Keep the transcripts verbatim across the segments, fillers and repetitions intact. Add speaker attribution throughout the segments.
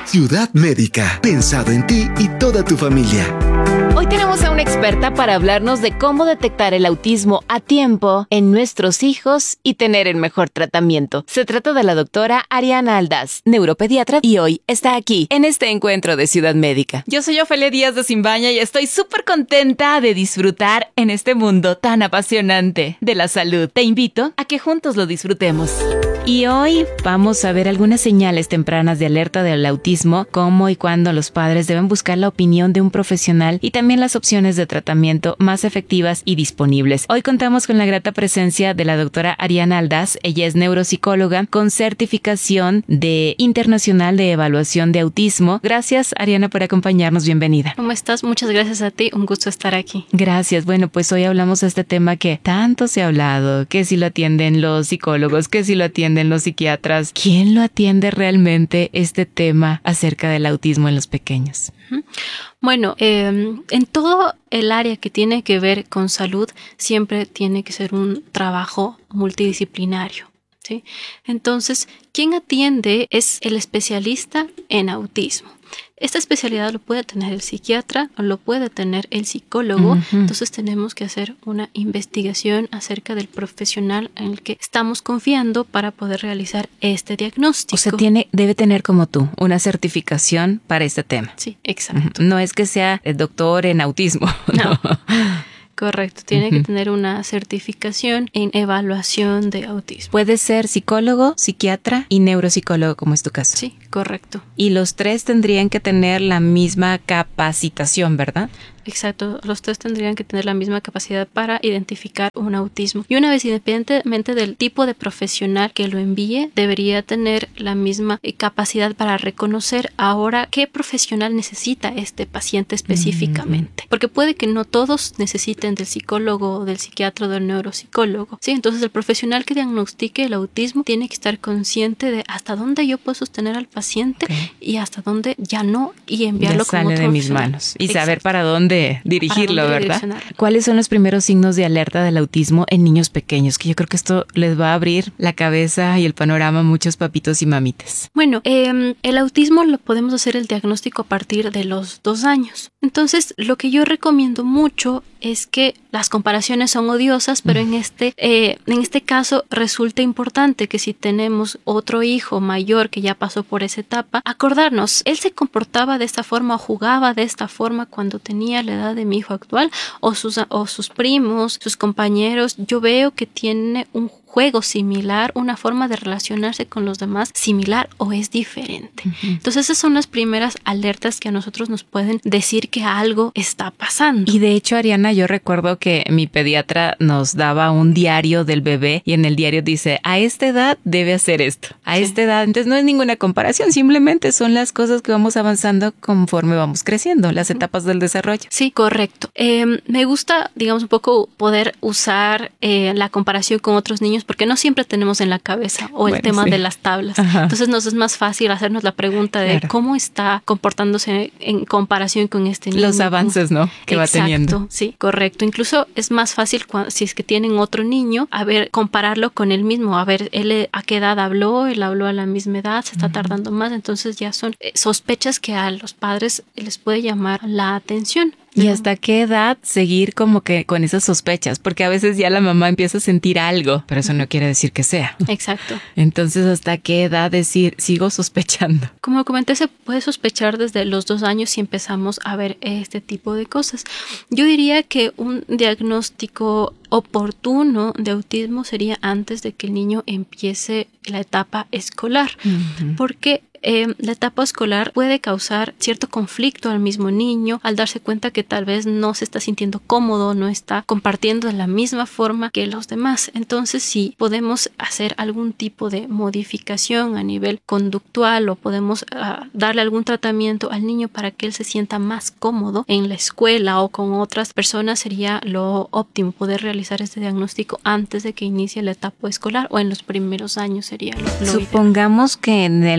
Speaker 1: Ciudad Médica, pensado en ti y toda tu familia.
Speaker 2: Hoy tenemos a una experta para hablarnos de cómo detectar el autismo a tiempo en nuestros hijos y tener el mejor tratamiento. Se trata de la doctora Ariana Aldaz, neuropediatra, y hoy está aquí en este encuentro de Ciudad Médica. Yo soy Ofelia Díaz de Simbaña y estoy súper contenta de disfrutar en este mundo tan apasionante de la salud. Te invito a que juntos lo disfrutemos. Y hoy vamos a ver algunas señales tempranas de alerta del autismo, cómo y cuándo los padres deben buscar la opinión de un profesional y también las opciones de tratamiento más efectivas y disponibles. Hoy contamos con la grata presencia de la doctora Ariana Aldaz. Ella es neuropsicóloga con certificación de Internacional de Evaluación de Autismo. Gracias, Ariana, por acompañarnos. Bienvenida.
Speaker 3: ¿Cómo estás? Muchas gracias a ti. Un gusto estar aquí.
Speaker 2: Gracias. Bueno, pues hoy hablamos de este tema que tanto se ha hablado, que si lo atienden los psicólogos, que si lo atienden los psiquiatras. ¿Quién lo atiende realmente este tema acerca del autismo en los pequeños?
Speaker 3: Bueno, eh, en todo el área que tiene que ver con salud siempre tiene que ser un trabajo multidisciplinario, ¿sí? Entonces, quien atiende es el especialista en autismo. Esta especialidad lo puede tener el psiquiatra o lo puede tener el psicólogo. Uh-huh. Entonces tenemos que hacer una investigación acerca del profesional en el que estamos confiando para poder realizar este diagnóstico.
Speaker 2: O sea, tiene, debe tener como tú una certificación para este tema.
Speaker 3: Sí, exacto.
Speaker 2: Uh-huh. No es que sea el doctor en autismo.
Speaker 3: No. Correcto, tiene uh-huh. que tener una certificación en evaluación de autismo.
Speaker 2: Puede ser psicólogo, psiquiatra y neuropsicólogo, como es tu caso.
Speaker 3: Sí, correcto.
Speaker 2: Y los tres tendrían que tener la misma capacitación, ¿verdad?
Speaker 3: Exacto, los tres tendrían que tener la misma capacidad para identificar un autismo. Y una vez, independientemente del tipo de profesional que lo envíe, debería tener la misma capacidad para reconocer ahora qué profesional necesita este paciente específicamente. Mm-hmm. Porque puede que no todos necesiten del psicólogo, del psiquiatra o del neuropsicólogo. Sí, entonces el profesional que diagnostique el autismo tiene que estar consciente de hasta dónde yo puedo sostener al paciente, okay, y hasta dónde ya no, y enviarlo
Speaker 2: ya
Speaker 3: como
Speaker 2: sale de mis manos. Y
Speaker 3: Exacto.
Speaker 2: saber para dónde dirigirlo,
Speaker 3: ¿Para dónde
Speaker 2: ¿verdad? ¿Cuáles son los primeros signos de alerta del autismo en niños pequeños? Que yo creo que esto les va a abrir la cabeza y el panorama a muchos papitos y mamitas.
Speaker 3: Bueno, eh, el autismo lo podemos hacer el diagnóstico a partir de los dos años. Entonces, lo que yo recomiendo mucho es que las comparaciones son odiosas, pero en este, eh, en este caso resulta importante que si tenemos otro hijo mayor que ya pasó por esa etapa, acordarnos, él se comportaba de esta forma o jugaba de esta forma cuando tenía la edad de mi hijo actual, o sus, o sus primos, sus compañeros. Yo veo que tiene un juego similar, una forma de relacionarse con los demás similar o es diferente. Uh-huh. Entonces esas son las primeras alertas que a nosotros nos pueden decir que algo está pasando.
Speaker 2: Y de hecho, Ariana, yo recuerdo que mi pediatra nos daba un diario del bebé y en el diario dice, a esta edad debe hacer esto, a sí. esta edad. Entonces no es ninguna comparación, simplemente son las cosas que vamos avanzando conforme vamos creciendo, las etapas del desarrollo.
Speaker 3: Sí, correcto. Eh, me gusta, digamos, un poco poder usar eh, la comparación con otros niños porque no siempre tenemos en la cabeza o el bueno, tema sí. de las tablas. Ajá. Entonces nos es más fácil hacernos la pregunta de claro. cómo está comportándose en comparación con este niño.
Speaker 2: Los avances, ¿no? Que
Speaker 3: Exacto,
Speaker 2: va teniendo.
Speaker 3: Sí, correcto. Incluso es más fácil cuando, si es que tienen otro niño, a ver, compararlo con él mismo, a ver, él a qué edad habló, él habló a la misma edad, se está uh-huh. tardando más, entonces ya son eh, sospechas que a los padres les puede llamar la atención.
Speaker 2: ¿Y hasta qué edad seguir como que con esas sospechas? Porque a veces ya la mamá empieza a sentir algo, pero eso no quiere decir que sea.
Speaker 3: Exacto.
Speaker 2: Entonces, ¿hasta qué edad decir, sigo sospechando?
Speaker 3: Como comenté, se puede sospechar desde los dos años si empezamos a ver este tipo de cosas. Yo diría que un diagnóstico oportuno de autismo sería antes de que el niño empiece la etapa escolar. Uh-huh. Porque Eh, la etapa escolar puede causar cierto conflicto al mismo niño al darse cuenta que tal vez no se está sintiendo cómodo, no está compartiendo de la misma forma que los demás. Entonces, si podemos hacer algún tipo de modificación a nivel conductual o podemos uh, darle algún tratamiento al niño para que él se sienta más cómodo en la escuela o con otras personas, sería lo óptimo poder realizar este diagnóstico antes de que inicie la etapa escolar o en los primeros años sería lo, lo
Speaker 2: Supongamos
Speaker 3: ideal.
Speaker 2: Que en el mejor de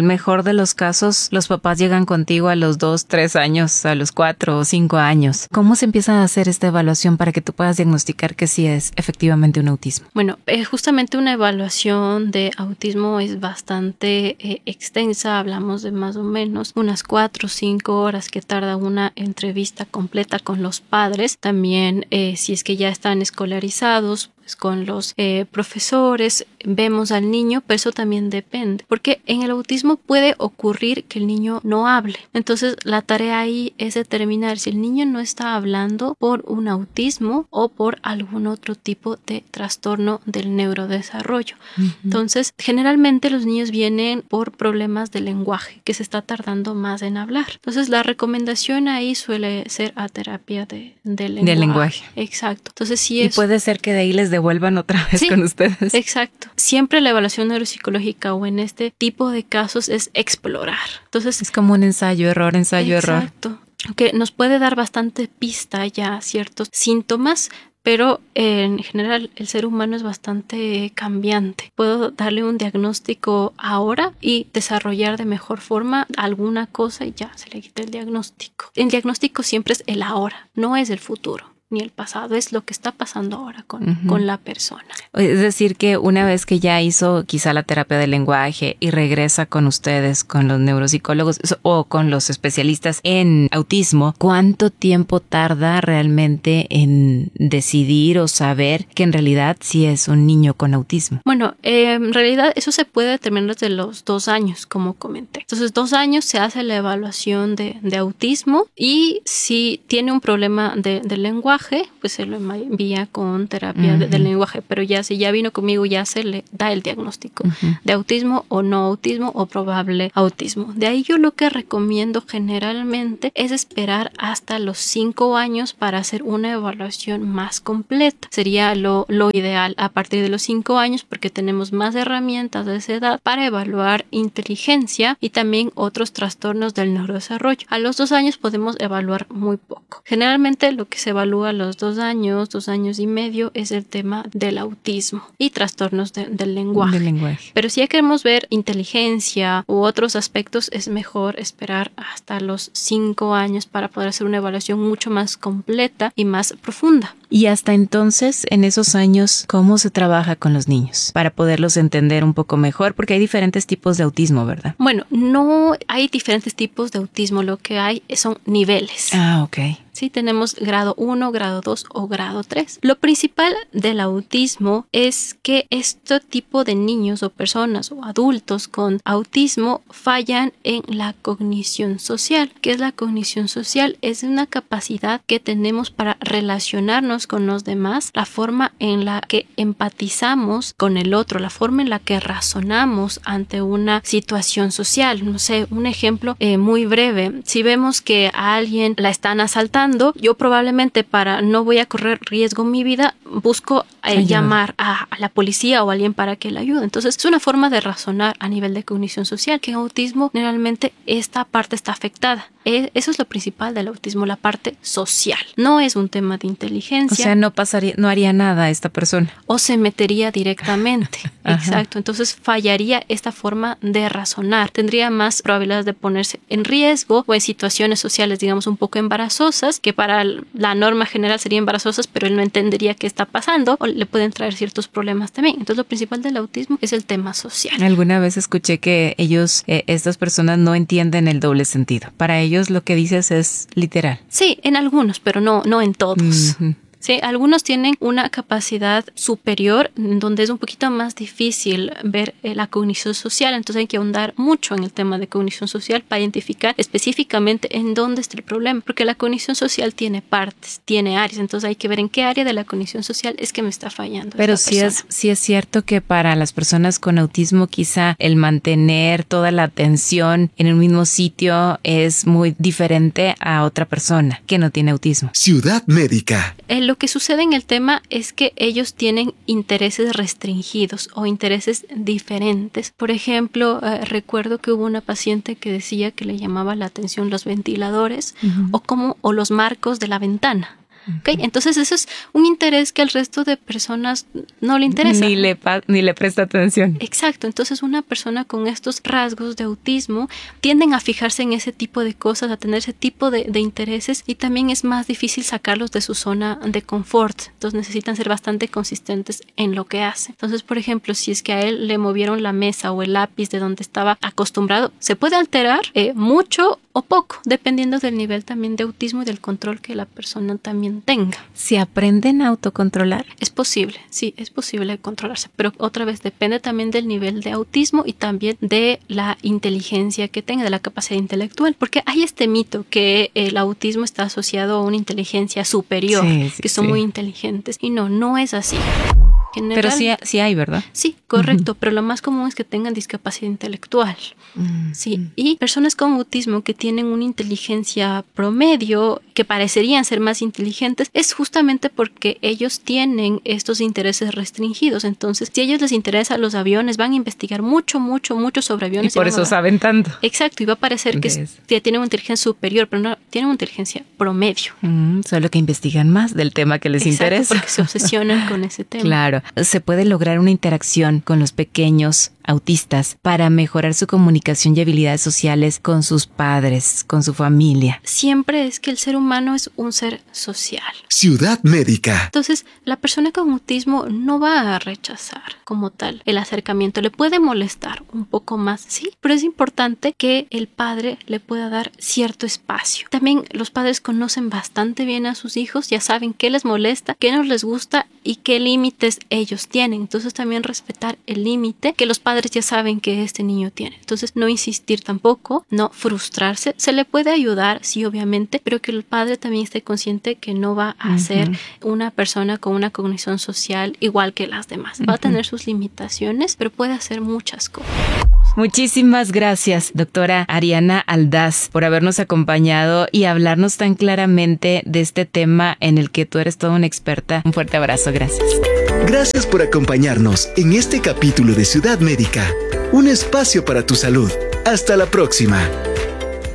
Speaker 2: de los casos, los papás llegan contigo a los dos, tres años, a los cuatro o cinco años. ¿Cómo se empieza a hacer esta evaluación para que tú puedas diagnosticar que sí es efectivamente un autismo?
Speaker 3: Bueno, eh, justamente una evaluación de autismo es bastante eh, extensa. Hablamos de más o menos unas cuatro o cinco horas que tarda una entrevista completa con los padres. También eh, si es que ya están escolarizados, con los eh, profesores, vemos al niño, pero eso también depende, porque en el autismo puede ocurrir que el niño no hable. Entonces la tarea ahí es determinar si el niño no está hablando por un autismo o por algún otro tipo de trastorno del neurodesarrollo. Uh-huh. Entonces generalmente los niños vienen por problemas de lenguaje, que se está tardando más en hablar. Entonces la recomendación ahí suele ser a terapia de, de lenguaje.
Speaker 2: De lenguaje.
Speaker 3: Exacto. Entonces sí
Speaker 2: es...
Speaker 3: es...
Speaker 2: Y puede ser que de ahí les devuelvan otra vez sí, con ustedes.
Speaker 3: Exacto. Siempre la evaluación neuropsicológica o en este tipo de casos es explorar. Entonces
Speaker 2: es como un ensayo, error, ensayo,
Speaker 3: exacto,
Speaker 2: error.
Speaker 3: Exacto. Que nos puede dar bastante pista ya a ciertos síntomas, pero eh, en general el ser humano es bastante cambiante. Puedo darle un diagnóstico ahora y desarrollar de mejor forma alguna cosa y ya se le quita el diagnóstico. El diagnóstico siempre es el ahora, no es el futuro ni el pasado, es lo que está pasando ahora con, uh-huh. con la persona.
Speaker 2: Es decir, que una vez que ya hizo quizá la terapia del lenguaje y regresa con ustedes, con los neuropsicólogos o con los especialistas en autismo, ¿cuánto tiempo tarda realmente en decidir o saber que en realidad sí es un niño con autismo?
Speaker 3: Bueno, eh, en realidad eso se puede determinar desde los dos años, como comenté. Entonces, dos años se hace la evaluación de, de autismo y si tiene un problema de, de lenguaje, pues se lo envía con terapia uh-huh. de, del lenguaje, pero ya si ya vino conmigo ya se le da el diagnóstico uh-huh. de autismo o no autismo o probable autismo. De ahí yo lo que recomiendo generalmente es esperar hasta los cinco años para hacer una evaluación más completa. Sería lo, lo ideal a partir de los cinco años porque tenemos más herramientas de esa edad para evaluar inteligencia y también otros trastornos del neurodesarrollo. A los dos años podemos evaluar muy poco. Generalmente lo que se evalúa a los dos años, dos años y medio es el tema del autismo y trastornos de, del lenguaje.
Speaker 2: Del lenguaje.
Speaker 3: Pero si ya queremos ver inteligencia u otros aspectos, es mejor esperar hasta los cinco años para poder hacer una evaluación mucho más completa y más profunda.
Speaker 2: Y hasta entonces, en esos años, ¿cómo se trabaja con los niños? Para poderlos entender un poco mejor, porque hay diferentes tipos de autismo, ¿verdad?
Speaker 3: Bueno, no hay diferentes tipos de autismo, lo que hay son niveles.
Speaker 2: Ah, ok.
Speaker 3: Sí, tenemos grado uno, grado dos o grado tres. Lo principal del autismo es que este tipo de niños o personas o adultos con autismo fallan en la cognición social. ¿Qué es la cognición social? Es una capacidad que tenemos para relacionarnos con los demás, la forma en la que empatizamos con el otro, la forma en la que razonamos ante una situación social. No sé, un ejemplo eh, muy breve. Si vemos que a alguien la están asaltando, yo probablemente para no voy a correr riesgo en mi vida, busco eh, llamar a, a la policía o a alguien para que le ayude. Entonces es una forma de razonar a nivel de cognición social, que en autismo generalmente esta parte está afectada. Eh, eso es lo principal del autismo, la parte social. No es un tema de inteligencia.
Speaker 2: O sea, no pasaría, no haría nada esta persona.
Speaker 3: O se metería directamente. Exacto. Entonces fallaría esta forma de razonar. Tendría más probabilidades de ponerse en riesgo o en situaciones sociales, digamos, un poco embarazosas, que para la norma general serían embarazosas, pero él no entendería qué está pasando o le pueden traer ciertos problemas también. Entonces lo principal del autismo es el tema social.
Speaker 2: Alguna vez escuché que ellos, eh, estas personas no entienden el doble sentido. Para ellos lo que dices es literal.
Speaker 3: Sí, en algunos, pero no, no en todos. Uh-huh. Sí, algunos tienen una capacidad superior donde es un poquito más difícil ver eh, la cognición social, entonces hay que ahondar mucho en el tema de cognición social para identificar específicamente en dónde está el problema, porque la cognición social tiene partes, tiene áreas, entonces hay que ver en qué área de la cognición social es que me está fallando.
Speaker 2: Pero sí es, sí es cierto que para las personas con autismo quizá el mantener toda la atención en un mismo sitio es muy diferente a otra persona que no tiene autismo.
Speaker 1: Ciudad Médica.
Speaker 3: El Lo que sucede en el tema es que ellos tienen intereses restringidos o intereses diferentes. Por ejemplo, eh, recuerdo que hubo una paciente que decía que le llamaba la atención los ventiladores uh-huh. o, como, o los marcos de la ventana. ¿Okay? Entonces eso es un interés que al resto de personas no le interesa.
Speaker 2: Ni le, pa- ni le presta atención.
Speaker 3: Exacto. Entonces una persona con estos rasgos de autismo tienden a fijarse en ese tipo de cosas, a tener ese tipo de, de intereses, y también es más difícil sacarlos de su zona de confort. Entonces necesitan ser bastante consistentes en lo que hacen. Entonces, por ejemplo, si es que a él le movieron la mesa o el lápiz de donde estaba acostumbrado, se puede alterar eh, mucho o poco, dependiendo del nivel también de autismo y del control que la persona también tenga.
Speaker 2: ¿Se aprenden a autocontrolar?
Speaker 3: Es posible, sí, es posible controlarse, pero otra vez depende también del nivel de autismo y también de la inteligencia que tenga, de la capacidad intelectual, porque hay este mito que el autismo está asociado a una inteligencia superior,
Speaker 2: sí, sí,
Speaker 3: que son
Speaker 2: sí.
Speaker 3: muy inteligentes, y no, no es así. General,
Speaker 2: Pero sí, sí hay, ¿verdad?
Speaker 3: Sí, correcto, uh-huh. Pero lo más común es que tengan discapacidad intelectual. Uh-huh. Sí, y personas con autismo que tienen una inteligencia promedio, que parecerían ser más inteligentes, es justamente porque ellos tienen estos intereses restringidos. Entonces, si a ellos les interesan los aviones, van a investigar mucho, mucho, mucho sobre aviones.
Speaker 2: Y por y eso a... saben tanto.
Speaker 3: Exacto, y va a parecer que, es, que tienen una inteligencia superior, pero no, tienen una inteligencia promedio.
Speaker 2: Uh-huh. Solo que investigan más del tema que les
Speaker 3: Exacto,
Speaker 2: interesa.
Speaker 3: Porque se obsesionan con ese tema.
Speaker 2: Claro. Se puede lograr una interacción con los pequeños autistas para mejorar su comunicación y habilidades sociales con sus padres, con su familia.
Speaker 3: Siempre es que el ser humano es un ser social.
Speaker 1: Ciudad Médica.
Speaker 3: Entonces, la persona con autismo no va a rechazar como tal el acercamiento. Le puede molestar un poco más, sí, pero es importante que el padre le pueda dar cierto espacio. También los padres conocen bastante bien a sus hijos, ya saben qué les molesta, qué no les gusta y qué límites ellos tienen. Entonces, también respetar el límite que los padres ya saben que este niño tiene. Entonces, no insistir tampoco, no frustrarse. Se le puede ayudar, sí, obviamente, pero que el padre también esté consciente que no va a uh-huh. ser una persona con una cognición social igual que las demás. Uh-huh. Va a tener sus limitaciones, pero puede hacer muchas cosas.
Speaker 2: Muchísimas gracias, doctora Ariana Aldaz, por habernos acompañado y hablarnos tan claramente de este tema en el que tú eres toda una experta. Un fuerte abrazo, gracias.
Speaker 1: Gracias por acompañarnos en este capítulo de Ciudad Médica, un espacio para tu salud. Hasta la próxima.